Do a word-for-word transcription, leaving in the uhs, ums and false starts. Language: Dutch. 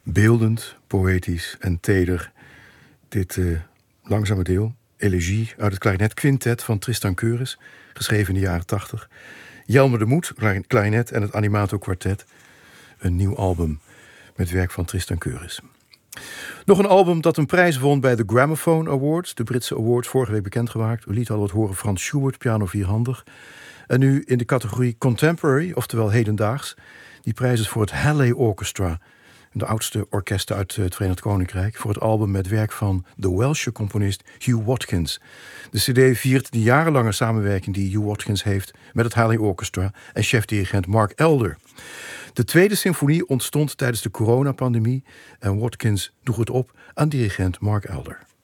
Beeldend, poëtisch en teder. Dit uh, langzame deel, Elegie uit het klarinetquintet van Tristan Keurens, geschreven in de jaren tachtig. Jelmer de Moed, klarinet en het Animato Quartet. Een nieuw album met werk van Tristan Keurens. Nog een album dat een prijs won bij de Gramophone Awards, de Britse awards, vorige week bekendgemaakt. We lieten al wat horen, Frans Schubert, piano vierhandig. En nu in de categorie Contemporary, oftewel hedendaags. Die prijs is voor het Halley Orchestra, de oudste orkesten uit het Verenigd Koninkrijk, voor het album met werk van de Welsh componist Hugh Watkins. De cd viert de jarenlange samenwerking die Hugh Watkins heeft met het Halley Orchestra en chefdirigent Mark Elder. De tweede symfonie ontstond tijdens de coronapandemie en Watkins droeg het op aan dirigent Mark Elder.